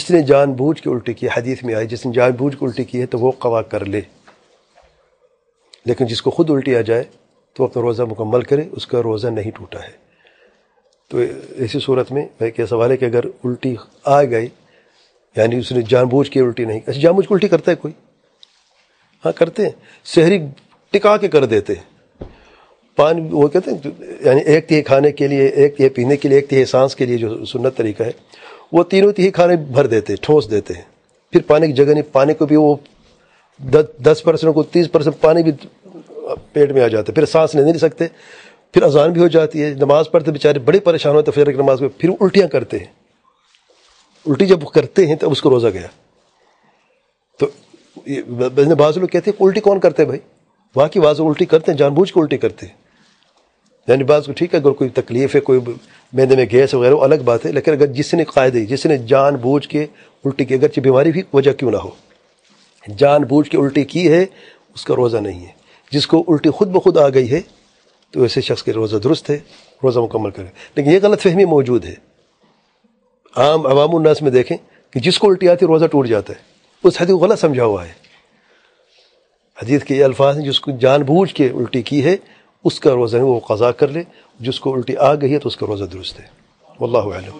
جس نے جان بوجھ کے الٹی کی، حدیث میں آئی جس نے جان بوجھ کے الٹی کی ہے تو وہ قضا کر لے، لیکن جس کو خود الٹی آ جائے تو اپنا روزہ مکمل کرے، اس کا روزہ نہیں ٹوٹا ہے۔ تو ایسی صورت میں بھائی کیا سوال ہے کہ اگر الٹی آ گئی، یعنی اس نے جان بوجھ کے الٹی نہیں، ایسے جان بوجھ کے الٹی کرتا ہے کوئی؟ ہاں کرتے ہیں، سحری ٹکا کے کر دیتے ہیں، پانی وہ کہتے ہیں یعنی ایک تہائی کھانے کے لیے، ایک تہائی پینے کے لیے، ایک تہائی سانس کے لیے جو سنت طریقہ ہے وہ تینوں تہائی کھانے بھر دیتے ہیں، ٹھوس دیتے ہیں، پھر پانی کی جگہ نہیں، پانی کو بھی وہ 10% کو 30% پانی بھی پیٹ میں آ جاتا ہے، پھر سانس لے نہیں سکتے، پھر اذان بھی ہو جاتی ہے، نماز پڑھتے بیچارے بڑے پریشان ہوتے فجر کی نماز میں، پھر الٹیاں کرتے ہیں، الٹی جب کرتے ہیں تب اس کو روزہ گیا۔ تو بعض لوگ کہتے ہیں الٹی کون کرتے ہیں؟ بھائی واقعی بعض الٹی کرتے ہیں، جان بوجھ کے الٹی کرتے ہیں، یعنی بعض کو ٹھیک ہے اگر کوئی تکلیف ہے، کوئی معدے میں گیس وغیرہ وہ الگ بات ہے، لیکن اگر جس نے قاعدے، جس نے جان بوجھ کے الٹی کی، اگرچہ بیماری بھی وجہ کیوں نہ ہو، جان بوجھ کے الٹی کی ہے اس کا روزہ نہیں ہے۔ جس کو الٹی خود بخود آ گئی ہے تو ایسے شخص کے روزہ درست ہے، روزہ مکمل کرے، لیکن یہ غلط فہمی موجود ہے عام عوام الناس میں، دیکھیں کہ جس کو الٹی آتی ہے روزہ ٹوٹ جاتا ہے، اس حدیث کو غلط سمجھا ہوا ہے۔ حدیث کے یہ الفاظ ہیں، جس کو جان بوجھ کے الٹی کی ہے اس کا روزہ نہیں، وہ قضا کر لے، جس کو الٹی آ گئی ہے تو اس کا روزہ درست ہے۔ واللہ اعلم۔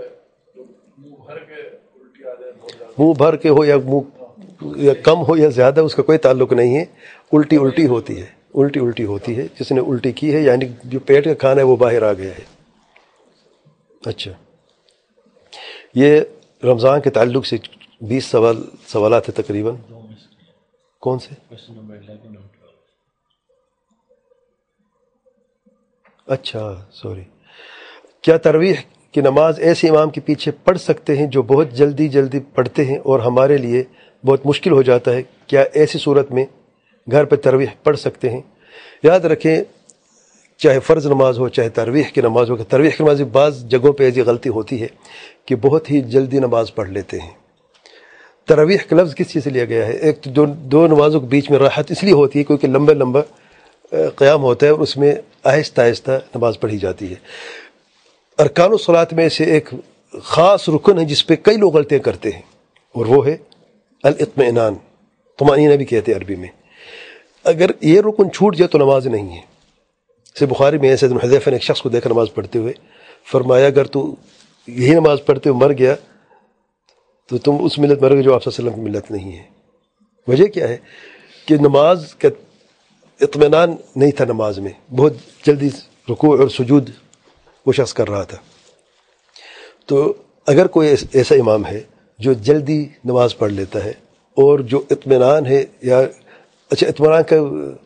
منہ بھر کے ہو یا منہ یا کم ہو یا زیادہ، اس کا کوئی تعلق نہیں ہے، الٹی الٹی ہوتی ہے، الٹی الٹی ہوتی ہے، جس نے الٹی کی ہے یعنی جو پیٹ کا کھانا ہے وہ باہر آ گیا ہے۔ اچھا، یہ رمضان کے تعلق سے 20 سوالات ہیں تقریباً، کون سے؟ اچھا سوری، کیا تراویح کی نماز ایسے امام کے پیچھے پڑھ سکتے ہیں جو بہت جلدی جلدی پڑھتے ہیں اور ہمارے لیے بہت مشکل ہو جاتا ہے؟ کیا ایسی صورت میں گھر پہ تراویح پڑھ سکتے ہیں؟ یاد رکھیں چاہے فرض نماز ہو چاہے تراویح کی نماز ہو، کہ تراویح کی نماز بعض جگہوں پہ ایسی غلطی ہوتی ہے کہ بہت ہی جلدی نماز پڑھ لیتے ہیں۔ تراویح کا لفظ کس چیز سے لیا گیا ہے؟ ایک تو دو نمازوں کے بیچ میں راحت اس لیے ہوتی ہے کیونکہ لمبا قیام ہوتا ہے اور اس میں آہستہ آہستہ نماز پڑھی جاتی ہے۔ ارکان الصلاۃ میں سے ایک خاص رکن ہے جس پہ کئی لوگ غلطیاں کرتے ہیں، اور وہ ہے الاطمئنان، طمأنینہ بھی کہتے ہیں عربی میں۔ اگر یہ رکن چھوٹ جائے تو نماز نہیں ہے۔ سے بخاری میں سیدنا حذیفہ نے ایک شخص کو دیکھا نماز پڑھتے ہوئے، فرمایا اگر تو یہی نماز پڑھتے ہوئے مر گیا تو تم اس ملت مر گئے جو آپ صلی اللہ علیہ وسلم کی ملت نہیں ہے۔ وجہ کیا ہے کہ نماز کا اطمینان نہیں تھا، نماز میں بہت جلدی رکوع اور سجود وہ شخص کر رہا تھا۔ تو اگر کوئی ایسا امام ہے جو جلدی نماز پڑھ لیتا ہے اور جو اطمینان ہے، یا اچھا اطمینان کا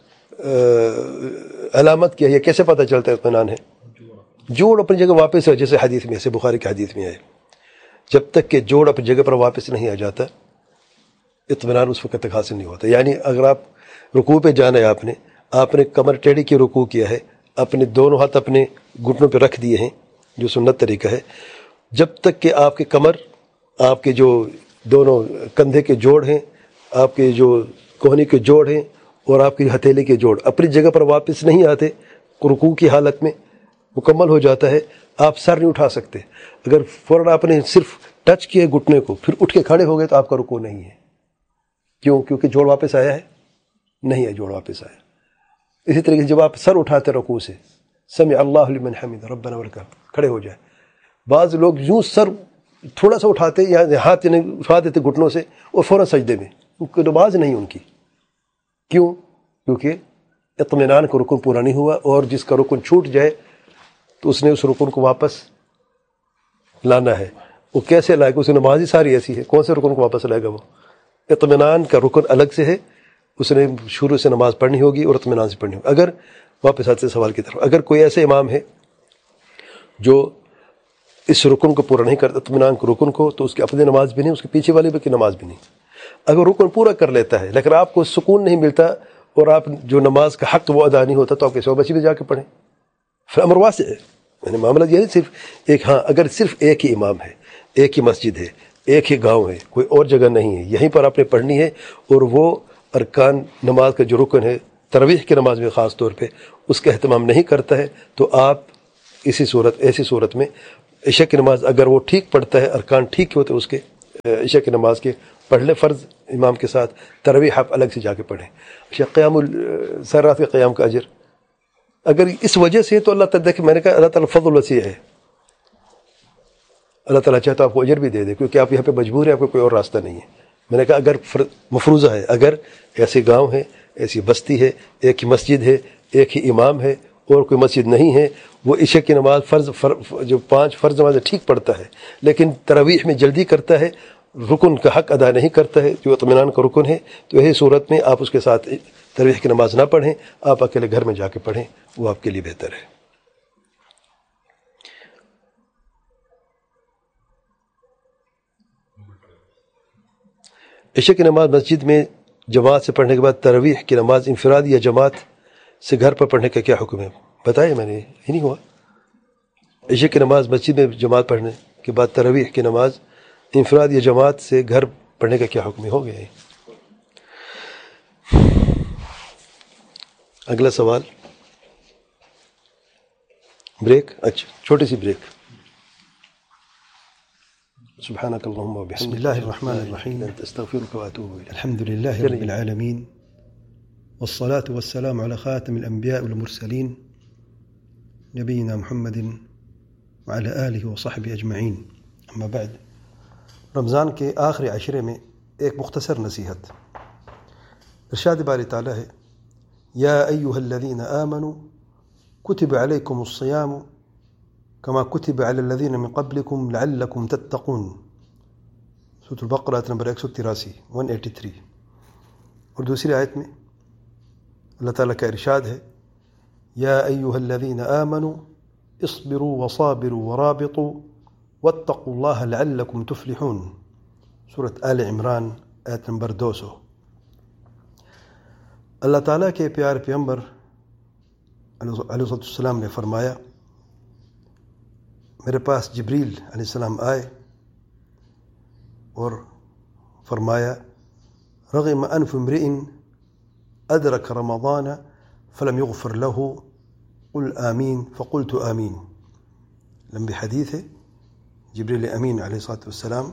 علامت کیا ہے یا کیسے پتہ چلتا ہے اطمینان ہے؟ جوڑ اپنی جگہ واپس ہے، جیسے حدیث میں، جیسے بخاری کی حدیث میں ہے، جب تک کہ جوڑ اپنی جگہ پر واپس نہیں آ جاتا اطمینان اس وقت تک حاصل نہیں ہوتا۔ یعنی اگر آپ رکوع پہ جانا ہے، آپ نے کمر ٹیڑھی کی رکوع کیا ہے، اپنے دونوں ہاتھ اپنے گھٹنوں پہ رکھ دیے ہیں جو سنت طریقہ ہے، جب تک کہ آپ کی کمر، آپ کے جو دونوں کندھے کے جوڑ ہیں، آپ کے جو کوہنی کے جوڑ ہیں اور آپ کی ہتھیلی کے جوڑ اپنی جگہ پر واپس نہیں آتے، رکوع کی حالت میں مکمل ہو جاتا ہے، آپ سر نہیں اٹھا سکتے۔ اگر فوراً آپ نے صرف ٹچ کیے گھٹنے کو پھر اٹھ کے کھڑے ہو گئے تو آپ کا رکوع نہیں ہے۔ کیوں؟ کیونکہ جوڑ واپس آیا ہے؟ نہیں ہے، جوڑ واپس آیا۔ اسی طریقے سے جب آپ سر اٹھاتے رکوع سے، سمع اللہ لمن حمد ربنا ولک الحمد، کھڑے ہو جائے۔ بعض لوگ یوں سر تھوڑا سا اٹھاتے یا ہاتھ اٹھا دیتے گھٹنوں سے اور فوراً سجدے میں، ان کی نماز نہیں ان کی۔ کیوں؟ کیونکہ اطمینان کا رکن پورا نہیں ہوا، اور جس کا رکن چھوٹ جائے تو اس نے اس رکن کو واپس لانا ہے۔ وہ کیسے لائے گا؟ اس کی نماز ہی ساری ایسی ہے، کون سے رکن کو واپس لائے گا؟ وہ اطمینان کا رکن الگ سے ہے، اس نے شروع سے نماز پڑھنی ہوگی اور اطمینان سے پڑھنی ہوگی۔ اگر واپس آتے سوال کی طرف، اگر کوئی ایسے امام ہے جو اس رکن کو پورا نہیں کرتا، اطمینان کے رکن کو، تو اس کی اپنی نماز بھی نہیں، اس کے پیچھے والے کی نماز بھی نہیں۔ اگر رکن پورا کر لیتا ہے لیکن آپ کو سکون نہیں ملتا اور آپ جو نماز کا حق وہ ادا نہیں ہوتا، تو آپ کسی اور مسجد میں جا کے پڑھیں، پھر امر واسع ہے۔ یعنی معاملہ یہ نہیں صرف ایک، ہاں اگر صرف ایک ہی امام ہے، ایک ہی مسجد ہے، ایک ہی گاؤں ہے، کوئی اور جگہ نہیں ہے، یہیں پر آپ نے پڑھنی ہے، اور وہ ارکان نماز کا جو رکن ہے تراویح کی نماز میں خاص طور پہ اس کا اہتمام نہیں کرتا ہے، تو آپ ایسی صورت میں عشاء کی نماز اگر وہ ٹھیک پڑھتا ہے، ارکان ٹھیک ہوتے اس کے، عشاء کی نماز کے پڑھ لیں فرض امام کے ساتھ، تراویح آپ الگ سے جا کے پڑھیں. اچھا، سر رات کے قیام کا اجر اگر اس وجہ سے، تو اللہ تعالیٰ دیکھیں، میں نے کہا اللہ تعالیٰ فضل وسیع ہے، اللہ تعالیٰ چاہے تو آپ کو اجر بھی دے دے، کیونکہ آپ یہاں پہ مجبور ہیں، آپ کو کوئی اور راستہ نہیں ہے. میں نے کہا اگر مفروضہ ہے، اگر ایسے گاؤں ہے، ایسی بستی ہے، ایک ہی مسجد ہے، ایک ہی امام ہے اور کوئی مسجد نہیں ہے، وہ عشاء کی نماز جو 5 فرض نمازیں ٹھیک پڑھتا ہے لیکن تراویح میں جلدی کرتا ہے، رکن کا حق ادا نہیں کرتا ہے جو اطمینان کا رکن ہے، تو یہی صورت میں آپ اس کے ساتھ تراویح کی نماز نہ پڑھیں، آپ اکیلے گھر میں جا کے پڑھیں، وہ آپ کے لیے بہتر ہے. عشاء کی نماز مسجد میں جماعت سے پڑھنے کے بعد تراویح کی نماز انفراد یا جماعت سے گھر پر پڑھنے کا کیا حکم ہے؟ بتائیے، میں نے یہ نہیں ہوا. عشاء کی نماز مسجد میں جماعت پڑھنے کے بعد تراویح کی نماز انفراد یا جماعت سے گھر پڑھنے کا کیا حکم ہو گیا ہے؟ اگلا سوال. بریک؟ اچھا، چھوٹی سی بریک. سبحانك اللهم وبحمدك، بسم الله الرحمن الرحيم، استغفرك واتوب اليك. الحمد لله رب العالمين، والصلاة والسلام على خاتم الأنبياء والمرسلين نبينا محمد وعلى آله وصحبه أجمعين. اما بعد، رمضان کے آخری عشرے میں ایک مختصر نصیحت. ارشاد باری تعالیٰ ہے، یا ایہا الذین آمنوا کتب علیکم الصیام کما کتب علی الذین من قبلکم لعلکم تتقون. سورۃ البقرہ آیت نمبر 183. اور دوسری آیت میں اللہ تعالیٰ کا ارشاد ہے، یا ایہا الذین آمنوا اصبروا وصابروا ورابطوا واتقوا اللہ لعلکم تفلحون. سورۃ آل عمران آیت نمبر 200. اللہ تعالیٰ کے پیارے پیغمبر علیہ السلام نے فرمایا، میرے پاس جبریل علیہ السلام آئے اور فرمایا، رغم انف امرئ ادرک رمضان فلم یغفر له قل آمین فقلت آمین. لمبی حدیث ہے. جبریل امین علیہ السلام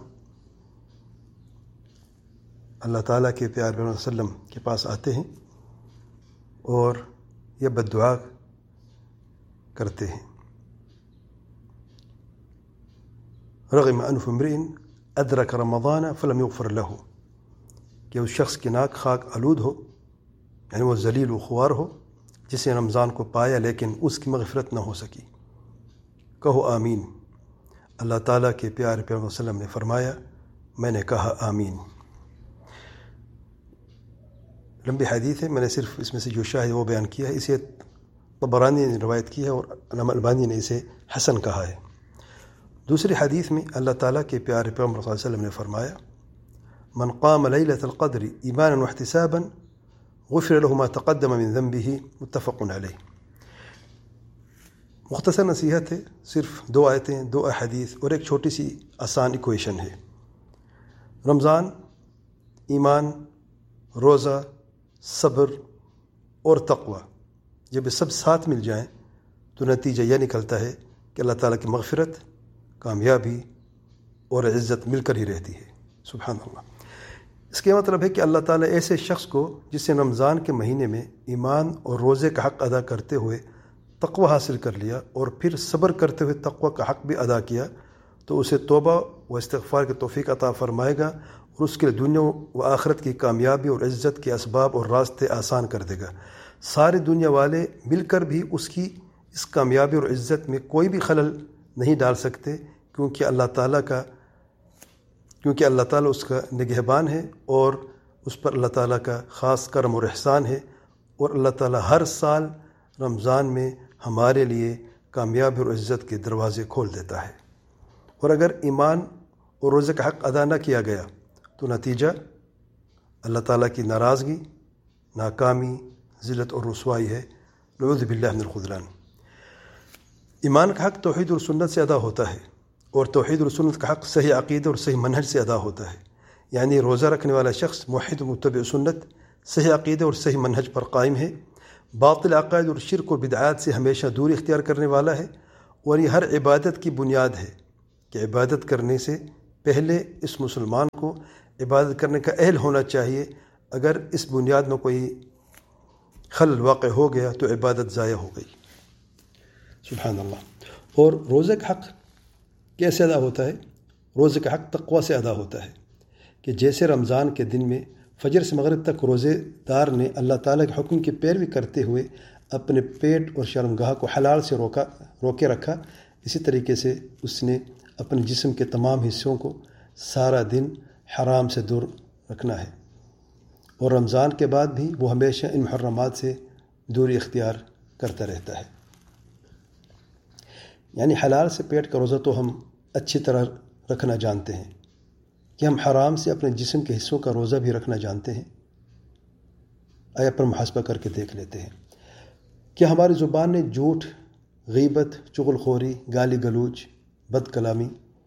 اللہ تعالیٰ کے پیارے پیغمبر صلی اللہ علیہ وسلم کے پاس آتے ہیں اور یہ بددعا کرتے ہیں، رغم انف امرئ ادرک رمضان فلم یغفر له، کہ اس شخص کی ناک خاک آلود ہو، یعنی وہ ذلیل و خوار ہو، جس نے رمضان کو پایا لیکن اس کی مغفرت نہ ہو سکی. کہو آمین. اللہ تعالیٰ کے پیارے پیغمبر صلی اللہ علیہ وسلم نے فرمایا، میں نے کہا آمین. لمبی حدیث ہے، میں نے صرف اس میں سے جو شاہد وہ بیان کیا ہے. اسے طبرانی نے روایت کی ہے اور علامہ البانی نے اسے حسن کہا ہے. دوسری حدیث میں اللہ تعالیٰ کے پیارے پیغمبر صلی اللہ علیہ وسلم نے فرمایا، من قام لیلۃ القدر ایمانا واحتسابا غفر له ما تقدم من ذنبه. متفق علیہ. مختصر نصیحت ہے، صرف 2 آیتیں، 2 احادیث اور ایک چھوٹی سی آسان ایکویشن ہے. رمضان، ایمان، روزہ، صبر اور تقوی، جب یہ سب ساتھ مل جائیں تو نتیجہ یہ نکلتا ہے کہ اللہ تعالیٰ کی مغفرت، کامیابی اور عزت مل کر ہی رہتی ہے. سبحان اللہ. اس کا مطلب ہے کہ اللہ تعالیٰ ایسے شخص کو جس نے رمضان کے مہینے میں ایمان اور روزے کا حق ادا کرتے ہوئے تقوی حاصل کر لیا اور پھر صبر کرتے ہوئے تقوی کا حق بھی ادا کیا، تو اسے توبہ و استغفار کی توفیق عطا فرمائے گا اور اس کے دنیا و آخرت کی کامیابی اور عزت کے اسباب اور راستے آسان کر دے گا. ساری دنیا والے مل کر بھی اس کی اس کامیابی اور عزت میں کوئی بھی خلل نہیں ڈال سکتے، کیونکہ اللہ تعالیٰ اس کا نگہبان ہے اور اس پر اللہ تعالیٰ کا خاص کرم اور احسان ہے. اور اللہ تعالیٰ ہر سال رمضان میں ہمارے لیے کامیابی اور عزت کے دروازے کھول دیتا ہے. اور اگر ایمان اور روزے کا حق ادا نہ کیا گیا تو نتیجہ اللہ تعالیٰ کی ناراضگی، ناکامی، ذلت اور رسوائی ہے. نعوذ باللہ من الخذلان. ایمان کا حق توحید اور سنت سے ادا ہوتا ہے، اور توحید اور سنت کا حق صحیح عقیدہ اور صحیح منہج سے ادا ہوتا ہے. یعنی روزہ رکھنے والا شخص موحد و متبع سنت، صحیح عقیدہ اور صحیح منہج پر قائم ہے، باطل عقائد اور شرک و بدعات سے ہمیشہ دوری اختیار کرنے والا ہے. اور یہ ہر عبادت کی بنیاد ہے کہ عبادت کرنے سے پہلے اس مسلمان کو عبادت کرنے کا اہل ہونا چاہیے. اگر اس بنیاد میں کوئی خلل واقع ہو گیا تو عبادت ضائع ہو گئی. سبحان اللہ. اور روزے کا حق کیسے ادا ہوتا ہے؟ روزے کا حق تقوی سے ادا ہوتا ہے کہ جیسے رمضان کے دن میں فجر سے مغرب تک روزے دار نے اللہ تعالیٰ کے حکم کی پیروی کرتے ہوئے اپنے پیٹ اور شرمگاہ کو حلال سے روکے رکھا، اسی طریقے سے اس نے اپنے جسم کے تمام حصوں کو سارا دن حرام سے دور رکھنا ہے. اور رمضان کے بعد بھی وہ ہمیشہ ان محرمات سے دوری اختیار کرتا رہتا ہے. یعنی حلال سے پیٹ کا روزہ تو ہم اچھی طرح رکھنا جانتے ہیں کہ ہم حرام سے اپنے جسم کے حصوں کا روزہ بھی رکھنا جانتے ہیں. آیا پر محاسبہ کر کے دیکھ لیتے ہیں کہ ہماری زبان نے جھوٹ، غیبت، چغل خوری، گالی گلوچ، بد کلامی،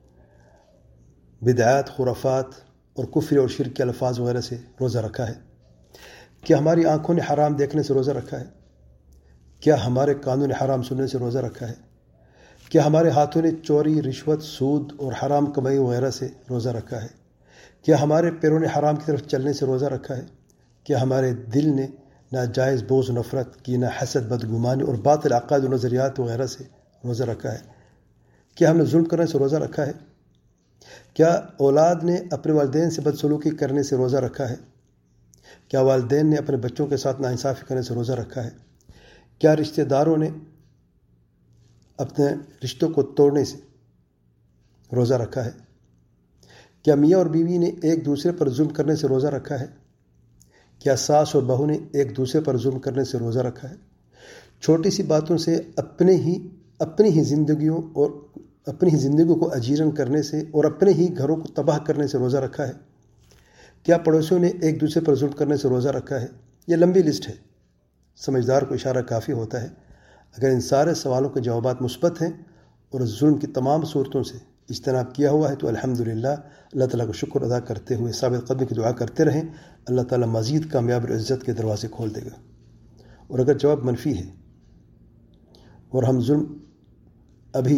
بدعات، خرافات اور کفر اور شرک کے الفاظ وغیرہ سے روزہ رکھا ہے؟ کیا ہماری آنکھوں نے حرام دیکھنے سے روزہ رکھا ہے؟ کیا ہمارے کانوں نے حرام سننے سے روزہ رکھا ہے؟ کیا ہمارے ہاتھوں نے چوری، رشوت، سود اور حرام کمائی وغیرہ سے روزہ رکھا ہے؟ کیا ہمارے پیروں نے حرام کی طرف چلنے سے روزہ رکھا ہے؟ کیا ہمارے دل نے ناجائز بغض و نفرت، کینہ، حسد، بدگمانی اور باطل عقائد و نظریات وغیرہ سے روزہ رکھا ہے؟ کیا ہم نے ظلم کرنے سے روزہ رکھا ہے؟ کیا اولاد نے اپنے والدین سے بدسلوکی کرنے سے روزہ رکھا ہے؟ کیا والدین نے اپنے بچوں کے ساتھ ناانصافی کرنے سے روزہ رکھا ہے؟ کیا رشتہ داروں نے اپنے رشتوں کو توڑنے سے روزہ رکھا ہے؟ کیا میاں اور بیوی نے ایک دوسرے پر ظلم کرنے سے روزہ رکھا ہے؟ کیا ساس اور بہو نے ایک دوسرے پر ظلم کرنے سے روزہ رکھا ہے؟ چھوٹی سی باتوں سے اپنی ہی زندگیوں کو اجیرن کرنے سے اور اپنے ہی گھروں کو تباہ کرنے سے روزہ رکھا ہے؟ کیا پڑوسیوں نے ایک دوسرے پر ظلم کرنے سے روزہ رکھا ہے؟ یہ لمبی لسٹ ہے. سمجھدار کو اشارہ کافی ہوتا ہے. اگر ان سارے سوالوں کے جوابات مثبت ہیں اور ظلم کی تمام صورتوں سے اجتناب کیا ہوا ہے تو الحمدللہ اللہ تعالیٰ کو شکر ادا کرتے ہوئے ثابت قدمی کی دعا کرتے رہیں. اللہ تعالیٰ مزید کامیاب اور عزت کے دروازے کھول دے گا. اور اگر جواب منفی ہے اور ہم ظلم ابھی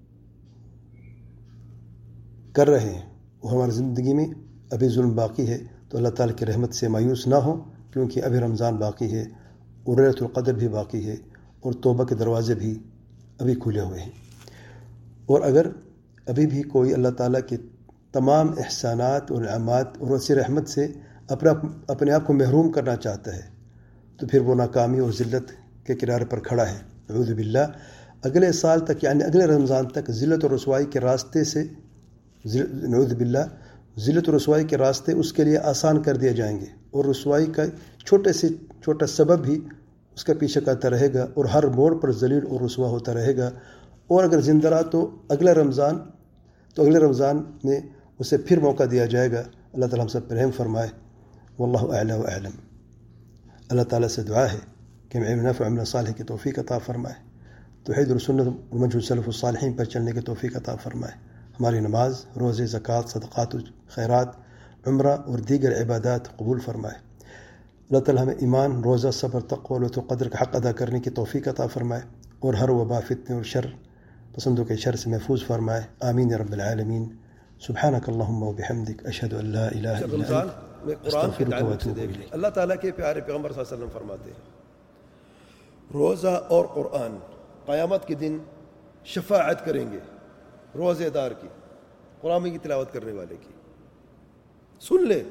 کر رہے ہیں اور ہماری زندگی میں ابھی ظلم باقی ہے تو اللہ تعالیٰ کی رحمت سے مایوس نہ ہو، کیونکہ ابھی رمضان باقی ہے اور لیلۃ القدر بھی باقی ہے اور توبہ کے دروازے بھی ابھی کھلے ہوئے ہیں. اور اگر ابھی بھی کوئی اللہ تعالیٰ کے تمام احسانات اور انعامات اور وسیع رحمت سے اپنے آپ کو محروم کرنا چاہتا ہے تو پھر وہ ناکامی اور ذلت کے کنارے پر کھڑا ہے. نعوذ باللہ. اگلے سال تک یعنی اگلے رمضان تک ذلت اور رسوائی کے راستے سے نعوذ باللہ ذلت و رسوائی کے راستے اس کے لیے آسان کر دیے جائیں گے اور رسوائی کا چھوٹا سبب بھی اس کا پیچھے کرتا رہے گا اور ہر موڑ پر ذلیل اور رسوا ہوتا رہے گا. اور اگر زندہ رہا تو اگلے رمضان میں اسے پھر موقع دیا جائے گا. اللہ تعالیٰ ہم سب پر رحم فرمائے. واللہ اعلیٰ و اعلم. اللہ تعالیٰ سے دعا ہے کہ علم نافع و عمل صالح کی توفیق عطا فرمائے، توحید اور سنت اور منہج سلف الصالحین پر چلنے کی توفیق عطا فرمائے. ہماری نماز، روزے، زکوٰۃ، صدقات، خیرات، عمرہ اور دیگر عبادات قبول فرمائے. اللہ تعالیٰ ہمیں ایمان، روزہ، صبر، تقوی اور قدر کا حق ادا کرنے کی توفیق عطا فرمائے اور ہر وبا، فتنے اور شر پسندوں کے شر سے محفوظ فرمائے. آمین یا رب العالمین. سبحانک اللہم و بحمدک، اشہد ان لا الہ الا انت، استغفرک و اتوب الیک. اللہ تعالیٰ کے پیارے پیغمبر صلی اللہ علیہ وسلم فرماتے ہیں روزہ اور قرآن قیامت کے دن شفاعت کریں گے روزے دار کی، قرآن کی تلاوت کرنے والے کی. سن لے،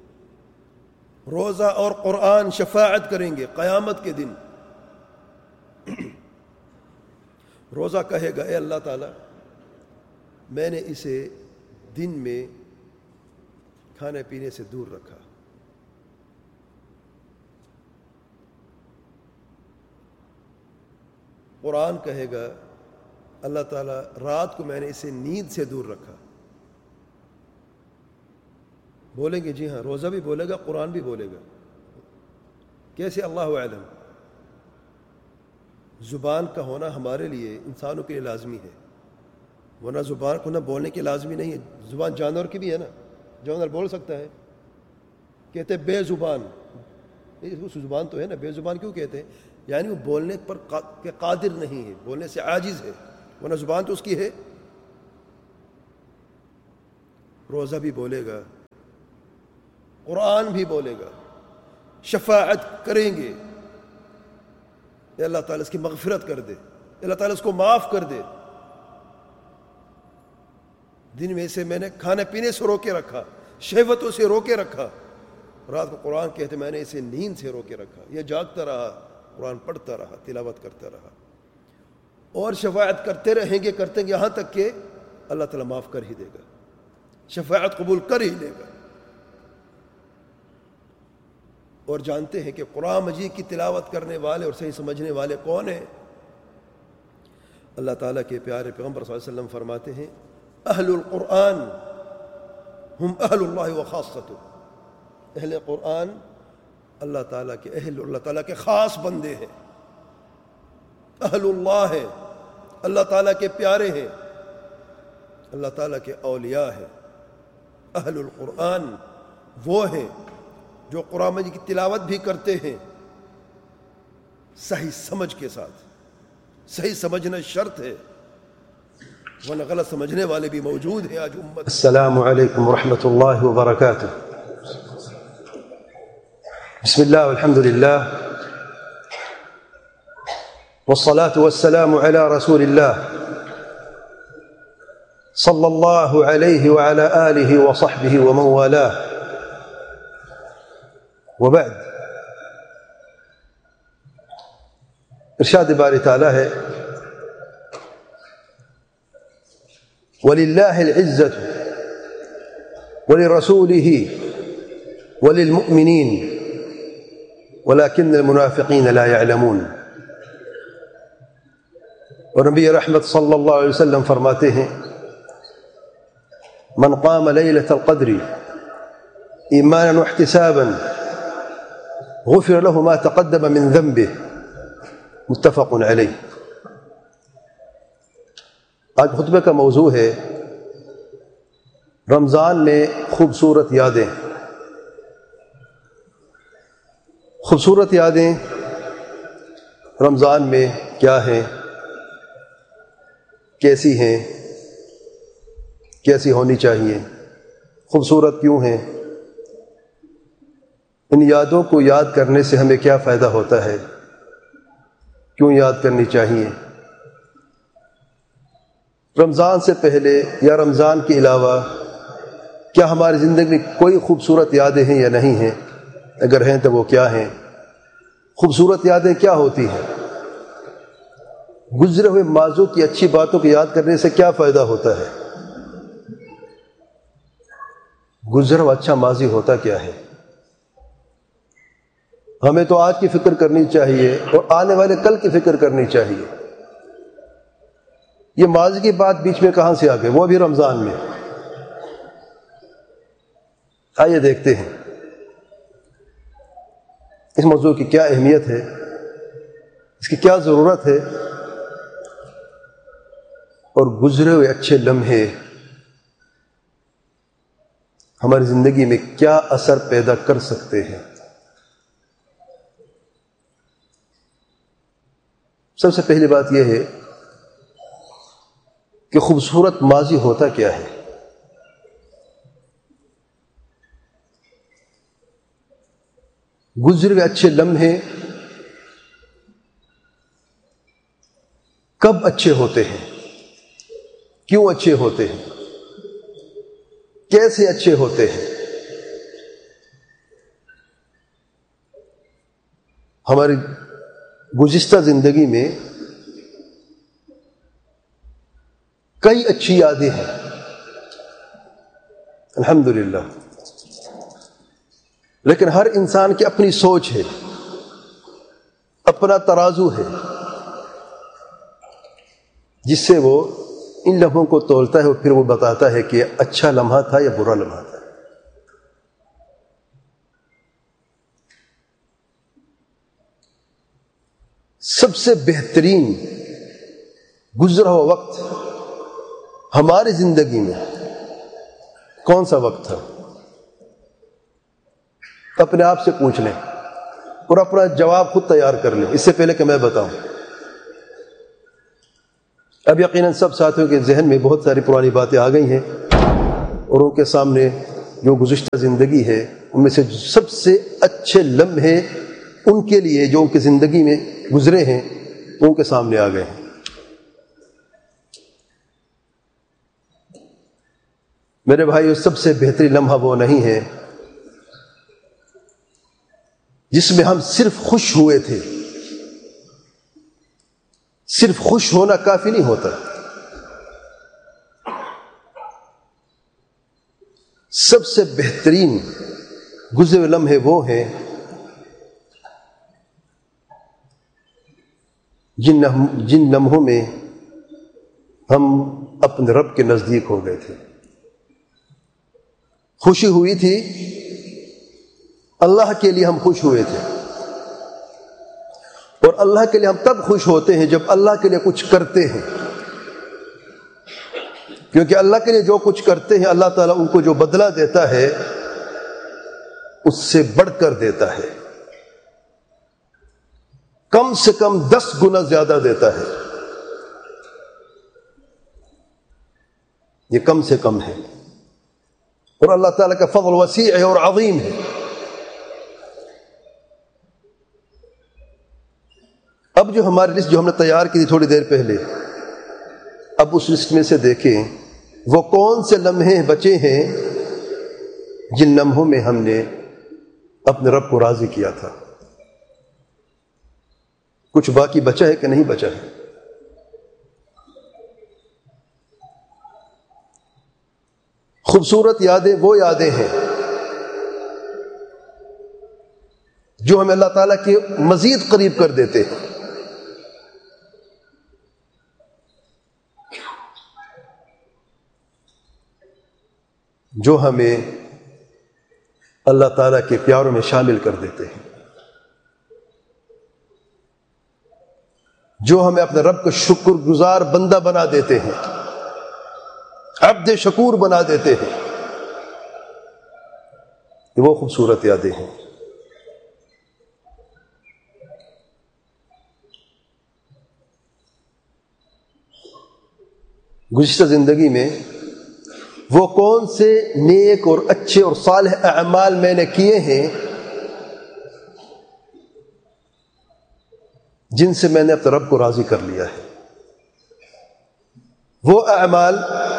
روزہ اور قرآن شفاعت کریں گے قیامت کے دن. روزہ کہے گا اے اللہ تعالیٰ میں نے اسے دن میں کھانے پینے سے دور رکھا. قرآن کہے گا اللہ تعالیٰ رات کو میں نے اسے نیند سے دور رکھا. بولیں گے جی ہاں، روزہ بھی بولے گا، قرآن بھی بولے گا. کیسے؟ اللہ اعلم. زبان کا ہونا ہمارے لیے، انسانوں کے لیے لازمی ہے، ورنہ زبان کو نہ بولنے کے لازمی نہیں ہے. زبان جانور کی بھی ہے نا، جانور بول سکتا ہے. کہتے بے زبان، اس زبان تو ہے نا، بے زبان کیوں کہتے ہیں؟ یعنی وہ بولنے پر قادر نہیں ہے، بولنے سے عاجز ہے، ورنہ زبان تو اس کی ہے. روزہ بھی بولے گا، قرآن بھی بولے گا، شفاعت کریں گے، اے اللہ تعالیٰ اس کی مغفرت کر دے، اللہ تعالیٰ اس کو معاف کر دے، دن میں سے میں نے کھانے پینے سے روکے رکھا، شہوتوں سے روکے رکھا، رات کو قرآن کہتے میں نے اسے نیند سے روکے رکھا، یہ جاگتا رہا، قرآن پڑھتا رہا، تلاوت کرتا رہا، اور شفاعت کرتے رہیں گے، کرتے ہیں یہاں تک کہ اللہ تعالیٰ معاف کر ہی دے گا، شفاعت قبول کر ہی لے گا۔ اور جانتے ہیں کہ قرآن مجید کی تلاوت کرنے والے اور صحیح سمجھنے والے کون ہیں؟ اللہ تعالیٰ کے پیارے پیغمبر صلی اللہ علیہ وسلم فرماتے ہیں اہل القرآن ہم اہل اللہ و خاصۃ، اہل قرآن اللہ تعالیٰ کے اہل، اللہ تعالیٰ کے خاص بندے ہیں، اہل اللہ ہیں، اللہ تعالیٰ کے پیارے ہیں، اللہ تعالیٰ کے اولیاء ہیں۔ اہل القرآن وہ ہیں جو قرآن مجید کی تلاوت بھی کرتے ہیں صحیح سمجھ کے ساتھ، صحیح سمجھنا شرط ہے، ورنہ غلط سمجھنے والے بھی موجود ہیں آج امت۔ السلام علیکم ورحمۃ اللہ وبرکاتہ۔ بسم اللہ والحمد للہ والصلاة والسلام علی رسول اللہ صلی اللہ علیہ وعلی آلہ وصحبہ ومن والاہ، وبعد۔ ارشاد باری تعالیٰ ہے وَلِلَّهِ الْعِزَّةُ وَلِرَسُولِهِ وَلِلْمُؤْمِنِينَ وَلَكِنَّ الْمُنَافِقِينَ لَا يَعْلَمُونَ۔ اور نبی رحمت صلی اللہ علیہ وسلم فرماتے ہیں من قام لیلۃ القدر ایمانا واحتسابا غفر له ما تقدم من ذنبه، متفق علیہ۔ آج خطبے کا موضوع ہے رمضان میں خوبصورت یادیں۔ خوبصورت یادیں رمضان میں کیا ہیں، کیسی ہیں، کیسی ہونی چاہیے، خوبصورت کیوں ہیں، ان یادوں کو یاد کرنے سے ہمیں کیا فائدہ ہوتا ہے، کیوں یاد کرنی چاہیے۔ رمضان سے پہلے یا رمضان کے علاوہ کیا ہماری زندگی میں کوئی خوبصورت یادیں ہیں یا نہیں ہیں؟ اگر ہیں تو وہ کیا ہیں؟ خوبصورت یادیں کیا ہوتی ہیں؟ گزرے ہوئے ماضی کی اچھی باتوں کو یاد کرنے سے کیا فائدہ ہوتا ہے؟ گزرا ہوا اچھا ماضی ہوتا کیا ہے؟ ہمیں تو آج کی فکر کرنی چاہیے اور آنے والے کل کی فکر کرنی چاہیے۔ یہ ماضی کی بات بیچ میں کہاں سے آ گئی، وہ بھی رمضان میں؟ آئیے دیکھتے ہیں اس موضوع کی کیا اہمیت ہے، اس کی کیا ضرورت ہے، اور گزرے ہوئے اچھے لمحے ہماری زندگی میں کیا اثر پیدا کر سکتے ہیں۔ سب سے پہلی بات یہ ہے کہ خوبصورت ماضی ہوتا کیا ہے۔ گزرے ہوئے اچھے لمحے کب اچھے ہوتے ہیں، کیوں اچھے ہوتے ہیں، کیسے اچھے ہوتے ہیں؟ ہماری گزشتہ زندگی میں کئی اچھی یادیں ہیں الحمدللہ، لیکن ہر انسان کی اپنی سوچ ہے، اپنا ترازو ہے جس سے وہ ان لمحوں کو تولتا ہے اور پھر وہ بتاتا ہے کہ اچھا لمحہ تھا یا برا لمحہ تھا۔ سب سے بہترین گزرا ہوا وقت ہماری زندگی میں کون سا وقت تھا؟ اپنے آپ سے پوچھ لیں اور اپنا جواب خود تیار کر لیں، اس سے پہلے کہ میں بتاؤں۔ اب یقیناً سب ساتھیوں کے ذہن میں بہت ساری پرانی باتیں آ گئی ہیں، اور ان کے سامنے جو گزشتہ زندگی ہے ان میں سے سب سے اچھے لمحے ان کے لیے جو ان کی زندگی میں گزرے ہیں ان کے سامنے آ گئے ہیں. میرے بھائی سب سے بہترین لمحہ وہ نہیں ہے جس میں ہم صرف خوش ہوئے تھے. صرف خوش ہونا کافی نہیں ہوتا. سب سے بہترین گزرے ہوئے لمحے وہ ہیں جن لمحوں میں ہم اپنے رب کے نزدیک ہو گئے تھے. خوشی ہوئی تھی اللہ کے لیے، ہم خوش ہوئے تھے. اور اللہ کے لیے ہم تب خوش ہوتے ہیں جب اللہ کے لیے کچھ کرتے ہیں، کیونکہ اللہ کے لیے جو کچھ کرتے ہیں اللہ تعالیٰ ان کو جو بدلہ دیتا ہے اس سے بڑھ کر دیتا ہے، کم سے کم 10 گنا زیادہ دیتا ہے. یہ کم سے کم ہے، اور اللہ تعالیٰ کا فضل وسیع ہے اور عظیم ہے. اب جو ہماری لسٹ جو ہم نے تیار کی تھی تھوڑی دیر پہلے، اب اس لسٹ میں سے دیکھیں وہ کون سے لمحے بچے ہیں جن لمحوں میں ہم نے اپنے رب کو راضی کیا تھا. کچھ باقی بچا ہے کہ نہیں بچا ہے؟ خوبصورت یادیں وہ یادیں ہیں جو ہمیں اللہ تعالیٰ کے مزید قریب کر دیتے ہیں. جو ہمیں اللہ تعالیٰ کے پیاروں میں شامل کر دیتے ہیں، جو ہمیں اپنے رب کا شکر گزار بندہ بنا دیتے ہیں، عبد شکور بنا دیتے ہیں. یہ وہ خوبصورت یادیں ہیں. گزشتہ زندگی میں وہ کون سے نیک اور اچھے اور صالح اعمال میں نے کیے ہیں جن سے میں نے اپنے رب کو راضی کر لیا ہے. وہ اعمال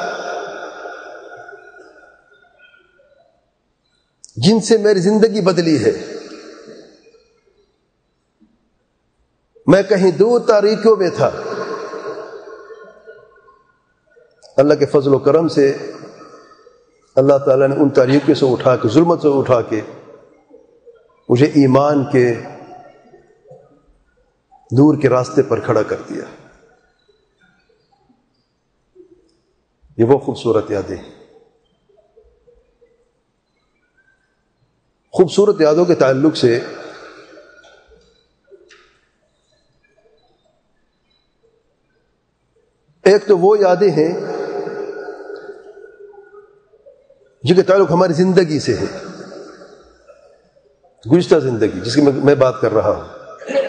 جن سے میری زندگی بدلی ہے. میں کہیں دور تاریکیوں میں تھا، اللہ کے فضل و کرم سے اللہ تعالیٰ نے ان تاریکیوں سے اٹھا کے، ظلمت سے اٹھا کے مجھے ایمان کے نور کے راستے پر کھڑا کر دیا. یہ وہ خوبصورت یادیں ہیں. خوبصورت یادوں کے تعلق سے ایک تو وہ یادیں ہیں جن کا تعلق ہماری زندگی سے ہے، گزشتہ زندگی جس کی میں بات کر رہا ہوں.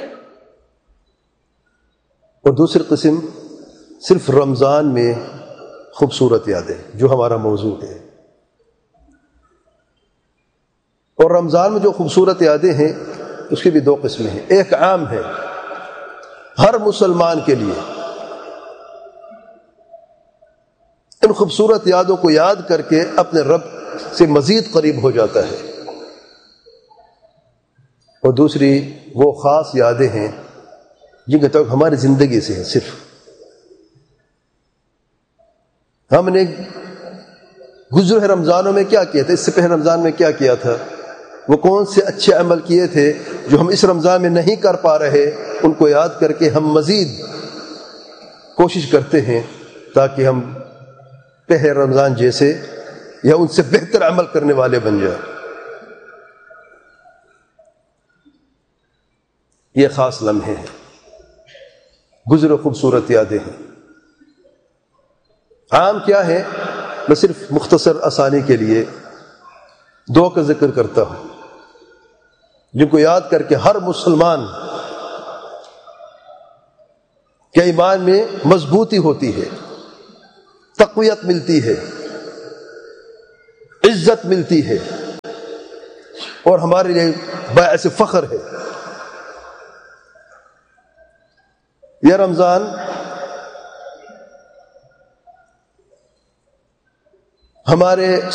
اور دوسری قسم صرف رمضان میں خوبصورت یادیں جو ہمارا موضوع ہے. اور رمضان میں جو خوبصورت یادیں ہیں اس کی بھی 2 قسمیں ہیں. ایک عام ہے ہر مسلمان کے لیے، ان خوبصورت یادوں کو یاد کر کے اپنے رب سے مزید قریب ہو جاتا ہے. اور دوسری وہ خاص یادیں ہیں جن کا تعلق ہماری زندگی سے ہے. صرف ہم نے گزرے رمضانوں میں کیا کیا تھا، اس سے پہلے رمضان میں کیا کیا تھا، وہ کون سے اچھے عمل کیے تھے جو ہم اس رمضان میں نہیں کر پا رہے، ان کو یاد کر کے ہم مزید کوشش کرتے ہیں تاکہ ہم پہلے رمضان جیسے یا ان سے بہتر عمل کرنے والے بن جائیں. یہ خاص لمحے ہیں، گزرے خوبصورت یادیں ہیں. عام کیا ہے، میں صرف مختصر آسانی کے لیے 2 کا ذکر کرتا ہوں جن کو یاد کر کے ہر مسلمان کے ایمان میں مضبوطی ہوتی ہے، تقویت ملتی ہے. عزت ملتی ہے اور ہمارے لیے باعث فخر ہے. یہ رمضان ہمارے